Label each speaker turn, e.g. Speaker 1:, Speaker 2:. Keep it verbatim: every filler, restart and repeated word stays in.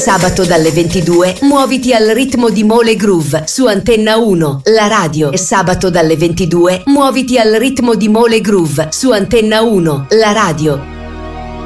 Speaker 1: sabato dalle ventidue muoviti al ritmo di Mole Groove su Antenna uno, la radio. E sabato dalle ventidue muoviti al ritmo di Mole Groove su Antenna uno, la radio.